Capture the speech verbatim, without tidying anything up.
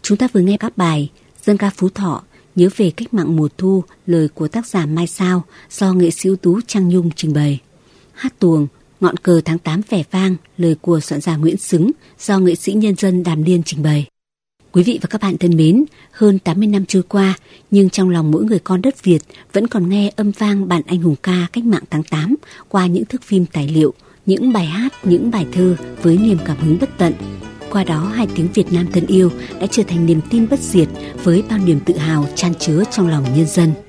Chúng ta vừa nghe các bài Dân ca Phú Thọ, Nhớ về cách mạng mùa thu, lời của tác giả Mai Sao do nghệ sĩ ưu tú Trang Nhung trình bày. Hát tuồng Ngọn cờ tháng tám vẻ vang, lời của soạn giả Nguyễn Xứng do nghệ sĩ nhân dân Đàm Liên trình bày. Quý vị và các bạn thân mến, hơn tám mươi năm trôi qua, nhưng trong lòng mỗi người con đất Việt vẫn còn nghe âm vang bản anh hùng ca cách mạng tháng tám qua những thước phim tài liệu, những bài hát, những bài thơ với niềm cảm hứng bất tận. Qua đó, hai tiếng Việt Nam thân yêu đã trở thành niềm tin bất diệt với bao niềm tự hào chan chứa trong lòng nhân dân.